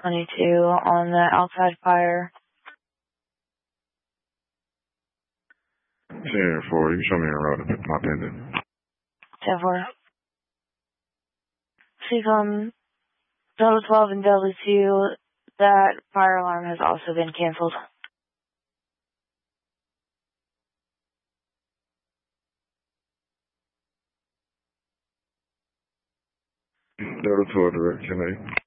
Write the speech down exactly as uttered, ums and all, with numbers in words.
twenty-two on the outside fire. ten four, you can show me a route to my pendant. ten four. She's on Delta twelve and Delta two. That fire alarm has also been canceled. Delta twelve, direction eight.